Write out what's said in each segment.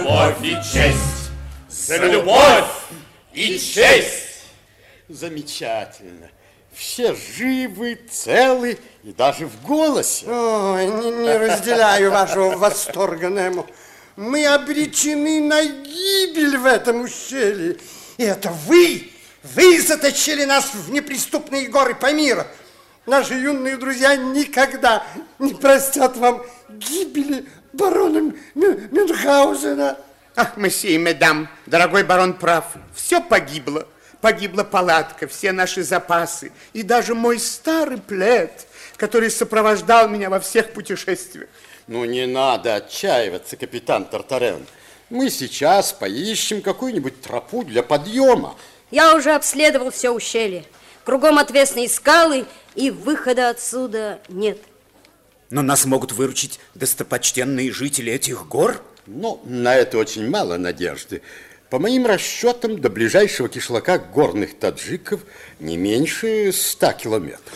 Любовь и честь! За любовь и честь! Замечательно. Все живы, целы и даже в голосе. Ой, не разделяю вашего восторга, Немо. Мы обречены на гибель в этом ущелье. И это вы затащили нас в неприступные горы Памира. Наши юные друзья никогда не простят вам гибели барона Мюнхгаузена. Ах, месье и медам, дорогой барон прав. Все погибло. Погибла палатка, все наши запасы и даже мой старый плед, который сопровождал меня во всех путешествиях. Ну, не надо отчаиваться, капитан Тартарен. Мы сейчас поищем какую-нибудь тропу для подъема. Я уже обследовал все ущелье. Кругом отвесные скалы, и выхода отсюда нет. Но нас могут выручить достопочтенные жители этих гор? Но на это очень мало надежды. По моим расчетам, до ближайшего кишлака горных таджиков не меньше 100 километров.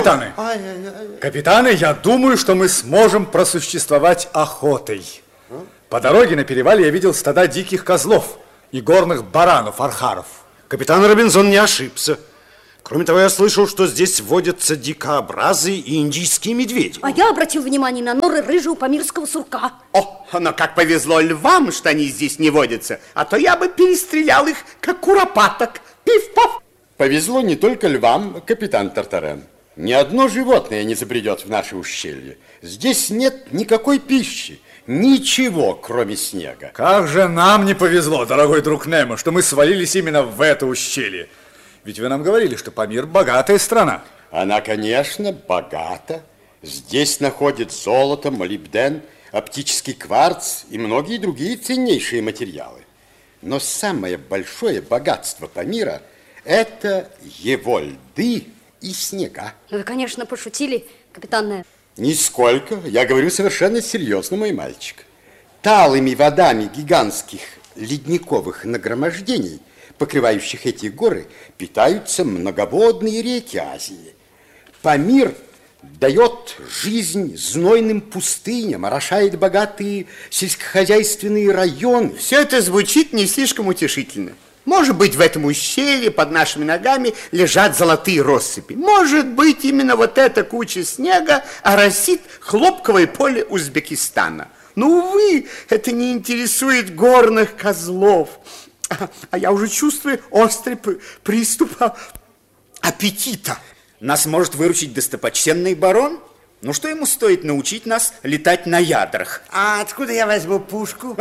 Капитаны, я думаю, что мы сможем просуществовать охотой. По дороге на перевале я видел стада диких козлов и горных баранов, архаров. Капитан Робинзон не ошибся. Кроме того, я слышал, что здесь водятся дикообразы и индийские медведи. А я обратил внимание на норы рыжего памирского сурка. О, но как повезло львам, что они здесь не водятся, а то я бы перестрелял их, как куропаток. Пиф-паф! Повезло не только львам, капитан Тартарен. Ни одно животное не забредет в наше ущелье. Здесь нет никакой пищи, ничего, кроме снега. Как же нам не повезло, дорогой друг Немо, что мы свалились именно в это ущелье. Ведь вы нам говорили, что Памир богатая страна. Она, конечно, богата. Здесь находят золото, молибден, оптический кварц и многие другие ценнейшие материалы. Но самое большое богатство Памира – это его льды и снега. Вы, конечно, пошутили, капитан Немо. Нисколько. Я говорю совершенно серьезно, мой мальчик. Талыми водами гигантских ледниковых нагромождений, покрывающих эти горы, питаются многоводные реки Азии. Памир дает жизнь знойным пустыням, орошает богатые сельскохозяйственные районы. Все это звучит не слишком утешительно. Может быть, в этом ущелье под нашими ногами лежат золотые россыпи. Может быть, именно вот эта куча снега оросит хлопковое поле Узбекистана. Но, увы, это не интересует горных козлов. А я уже чувствую острый приступ аппетита. Нас может выручить достопочтенный барон? Ну, что ему стоит научить нас летать на ядрах? А откуда я возьму пушку?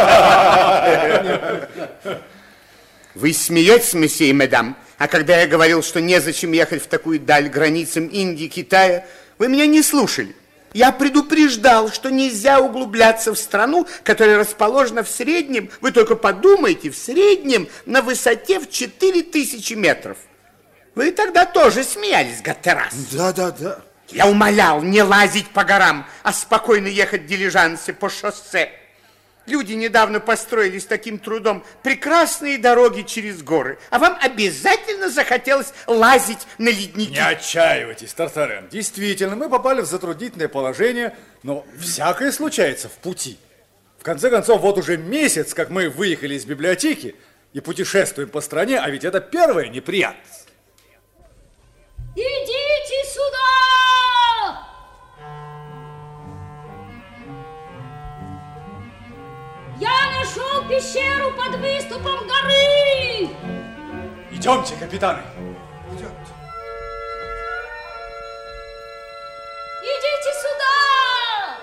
Вы смеетесь, месье и медам? А когда я говорил, что незачем ехать в такую даль границам Индии, Китая, вы меня не слушали. Я предупреждал, что нельзя углубляться в страну, которая расположена в среднем, вы только подумайте, в среднем на высоте в 4000 метров. Вы тогда тоже смеялись, Гаттерас. Да. Я умолял не лазить по горам, а спокойно ехать в дилижансе по шоссе. Люди недавно построили с таким трудом прекрасные дороги через горы, а вам обязательно захотелось лазить на ледники. Не отчаивайтесь, Тартарен. Действительно, мы попали в затруднительное положение, но всякое случается в пути. В конце концов, вот уже месяц, как мы выехали из библиотеки и путешествуем по стране, а ведь это первая неприятность. Идите сюда! Я нашел пещеру под выступом горы! Идемте, капитаны. Идите сюда!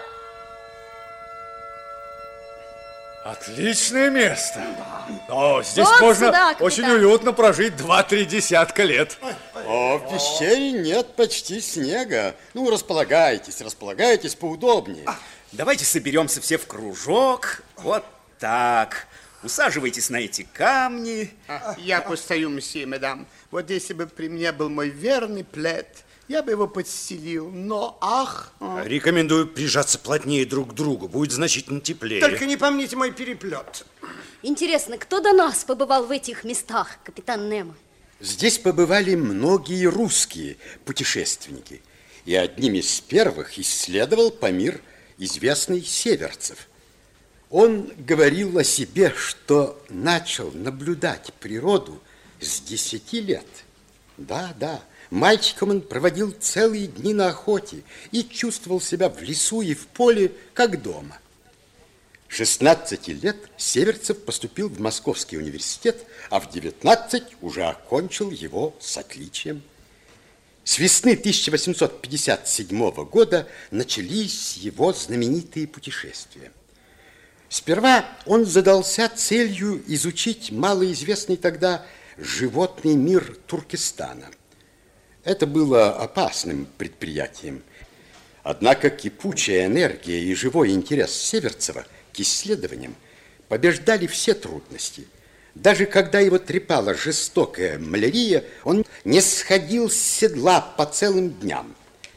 Отличное место. О, здесь Вот можно сюда, капитан. очень уютно прожить 2-3 десятка лет. О, в пещере нет почти снега. Ну, располагайтесь поудобнее. Давайте соберемся все в кружок. Вот так. Усаживайтесь на эти камни. Я постою, месье и медам. Вот если бы при мне был мой верный плед, я бы его подстелил. Но, Рекомендую прижаться плотнее друг к другу. Будет значительно теплее. Только не помните мой переплет. Интересно, кто до нас побывал в этих местах, капитан Немо? Здесь побывали многие русские путешественники. И одним из первых исследовал Памир известный Северцев. Он говорил о себе, что начал наблюдать природу с 10 лет. Да, мальчиком он проводил целые дни на охоте и чувствовал себя в лесу и в поле, как дома. 16 лет Северцев поступил в Московский университет, а в 19 уже окончил его с отличием. С весны 1857 года начались его знаменитые путешествия. Сперва он задался целью изучить малоизвестный тогда животный мир Туркестана. Это было опасным предприятием. Однако кипучая энергия и живой интерес Северцева к исследованиям побеждали все трудности. Даже когда его трепала жестокая малярия, он не сходил с седла по целым дням.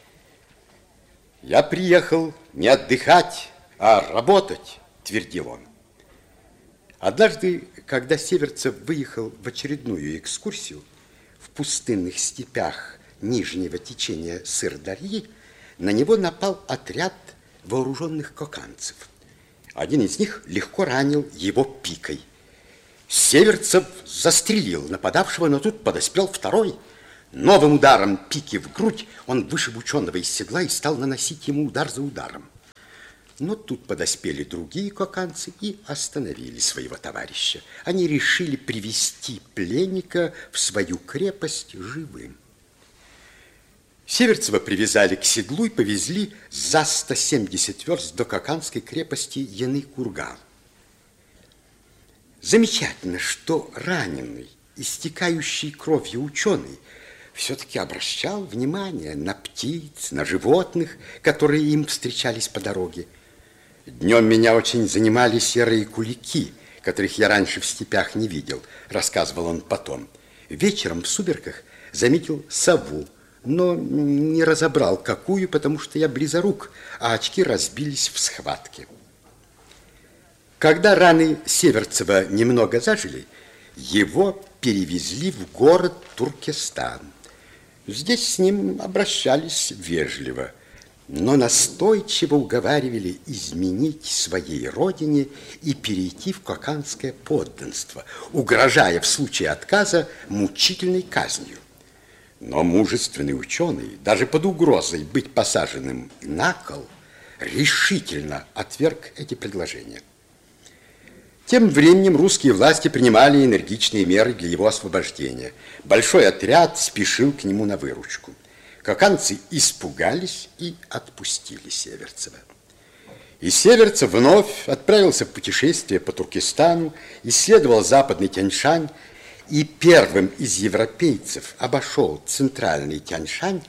«Я приехал не отдыхать, а работать», – твердил он. Однажды, когда Северцев выехал в очередную экскурсию в пустынных степях нижнего течения Сырдарьи, на него напал отряд вооруженных коканцев. Один из них легко ранил его пикой. Северцев застрелил нападавшего, но тут подоспел второй. Новым ударом пики в грудь он вышиб ученого из седла и стал наносить ему удар за ударом. Но тут подоспели другие коканцы и остановили своего товарища. Они решили привести пленника в свою крепость живым. Северцева привязали к седлу и повезли за 170 верст до коканской крепости Яны-Курган. Замечательно, что раненый, истекающий кровью ученый все-таки обращал внимание на птиц, на животных, которые им встречались по дороге. Днем меня очень занимали серые кулики, которых я раньше в степях не видел, рассказывал он потом. Вечером в сумерках заметил сову, но не разобрал, какую, потому что я близорук, а очки разбились в схватке. Когда раны Северцева немного зажили, его перевезли в город Туркестан. Здесь с ним обращались вежливо, но настойчиво уговаривали изменить своей родине и перейти в коканское подданство, угрожая в случае отказа мучительной казнью. Но мужественный ученый, даже под угрозой быть посаженным на кол, решительно отверг эти предложения. Тем временем русские власти принимали энергичные меры для его освобождения. Большой отряд спешил к нему на выручку. Коканцы испугались и отпустили Северцева. И Северцев вновь отправился в путешествие по Туркестану, исследовал западный Тянь-Шань и первым из европейцев обошел центральный Тянь-Шань,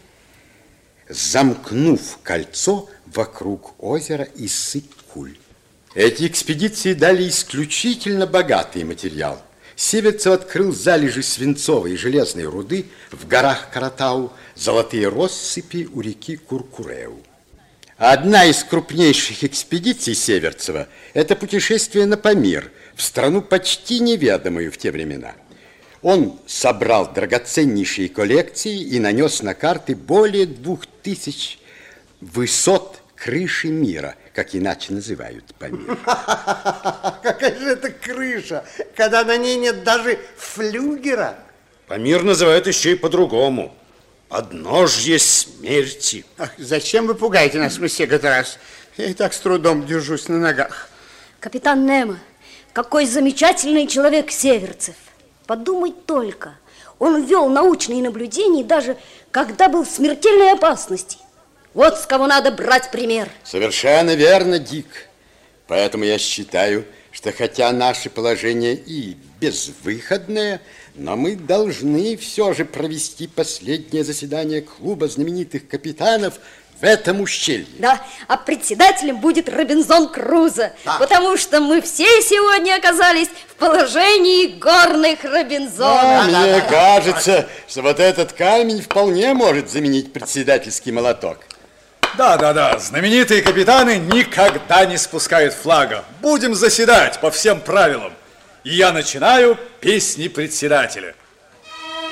замкнув кольцо вокруг озера Иссык-Куль. Эти экспедиции дали исключительно богатый материал. Северцев открыл залежи свинцовой и железной руды в горах Каратау, золотые россыпи у реки Куркуреу. Одна из крупнейших экспедиций Северцева – это путешествие на Памир, в страну почти неведомую в те времена. Он собрал драгоценнейшие коллекции и нанес на карты более 2000 высот крыши мира, как иначе называют Памир. Какая же это крыша, когда на ней нет даже флюгера? Памир называют еще и по-другому. Подножье смерти. Ах, зачем вы пугаете нас, месье Гатерас? Я и так с трудом держусь на ногах. Капитан Немо, какой замечательный человек Северцев. Подумать только, он вел научные наблюдения даже когда был в смертельной опасности. Вот с кого надо брать пример. Совершенно верно, Дик. Поэтому я считаю, что хотя наше положение и безвыходное, но мы должны все же провести последнее заседание клуба знаменитых капитанов в этом ущелье. Да, а председателем будет Робинзон Крузо, потому что мы все сегодня оказались в положении горных Робинзонов. Мне кажется, что вот этот камень вполне может заменить председательский молоток. Да, знаменитые капитаны никогда не спускают флага. Будем заседать по всем правилам. И я начинаю песни председателя.